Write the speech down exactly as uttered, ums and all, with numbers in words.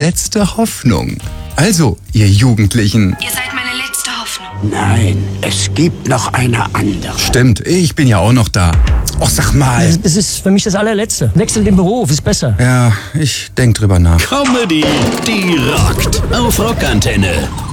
letzte Hoffnung. Also, ihr Jugendlichen. Ihr seid meine letzte Hoffnung. Nein, es gibt noch eine andere. Stimmt, ich bin ja auch noch da. Och, sag mal. Das ist für mich das allerletzte. Wechsel den Beruf, ist besser. Ja, ich denk drüber nach. Comedy, die rockt. Auf Rockantenne.